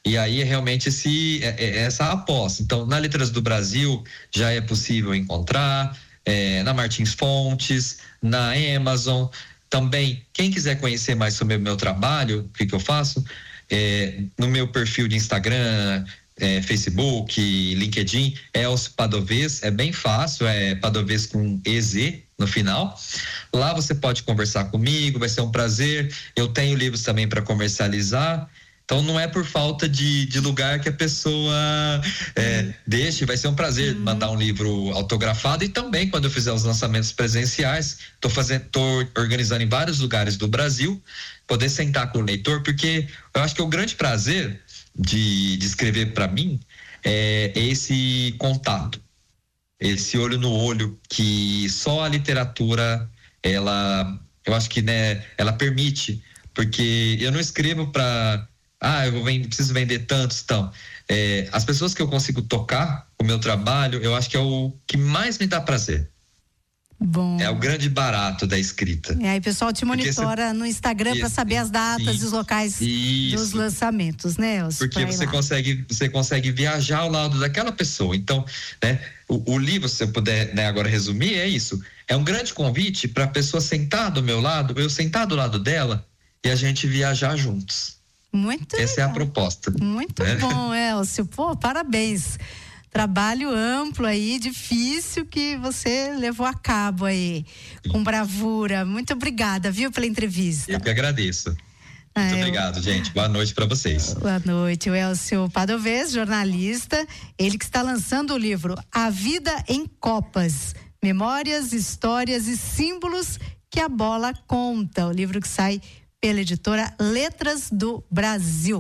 E aí é realmente essa aposta. Então, na Letras do Brasil já é possível encontrar, na Martins Fontes, na Amazon. Também, quem quiser conhecer mais sobre o meu trabalho, o que eu faço, no meu perfil de Instagram, Facebook, LinkedIn, Elcio Padovez, é bem fácil, é Padovez com EZ no final. Lá você pode conversar comigo, vai ser um prazer. Eu tenho livros também para comercializar. Então não é por falta de lugar que a pessoa deixe, vai ser um prazer mandar um livro autografado. E também quando eu fizer os lançamentos presenciais, tô organizando em vários lugares do Brasil, poder sentar com o leitor, porque eu acho que o grande prazer de escrever para mim é esse contato, esse olho no olho que só a literatura eu acho que, né, ela permite, porque eu não escrevo para preciso vender tantos, então as pessoas que eu consigo tocar o meu trabalho, eu acho que é o que mais me dá prazer. Bom. É o grande barato da escrita. E aí, pessoal, te monitora no Instagram para saber as datas e os locais dos lançamentos, né, Elcio? Porque você consegue viajar ao lado daquela pessoa. Então, né, o livro, se eu puder, né, agora resumir, é isso. É um grande convite para a pessoa sentar do meu lado, eu sentar do lado dela e a gente viajar juntos. Muito Essa legal. É a proposta. Muito bom, Elcio. Pô, parabéns. Trabalho amplo aí, difícil, que você levou a cabo aí, com bravura. Muito obrigada, viu, pela entrevista. Eu que agradeço. Muito obrigado, gente. Boa noite para vocês. Boa noite. O Elcio Padovez, jornalista, ele que está lançando o livro A Vida em Copas, Memórias, Histórias e Símbolos que a Bola Conta. O livro que sai pela editora Letras do Brasil.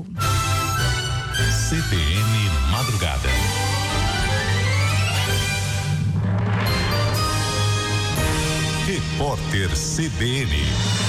CBN Madrugada. Repórter CBN.